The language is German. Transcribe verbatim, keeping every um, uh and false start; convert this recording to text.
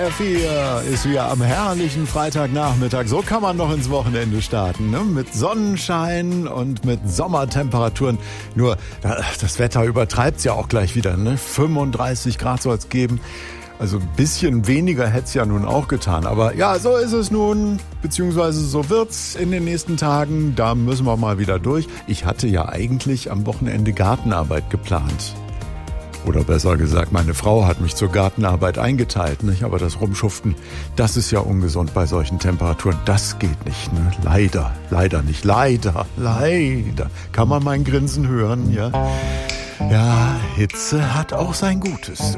vier ist wieder am herrlichen Freitagnachmittag. So kann man noch ins Wochenende starten, ne? Mit Sonnenschein und mit Sommertemperaturen. Nur das Wetter übertreibt es ja auch gleich wieder, ne? fünfunddreißig Grad soll es geben. Also ein bisschen weniger hätte es ja nun auch getan. Aber ja, so ist es nun, beziehungsweise so wird's in den nächsten Tagen. Da müssen wir mal wieder durch. Ich hatte ja eigentlich am Wochenende Gartenarbeit geplant. Oder besser gesagt, meine Frau hat mich zur Gartenarbeit eingeteilt, nicht? Aber das Rumschuften, das ist ja ungesund bei solchen Temperaturen. Das geht nicht, ne? Leider, leider nicht. Leider, leider. Kann man mein Grinsen hören, ja? Ja, Hitze hat auch sein Gutes.